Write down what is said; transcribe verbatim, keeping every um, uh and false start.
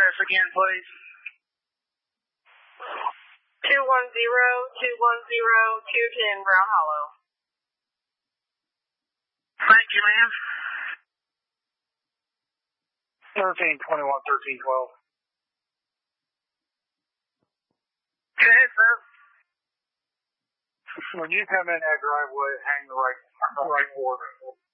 address again, please? two one zero, two one zero, two ten Brown Hollow. Thank you, ma'am. thirteen twenty-one, thirteen twelve. Go ahead, sir. When you come in that driveway, hang the right, right forward.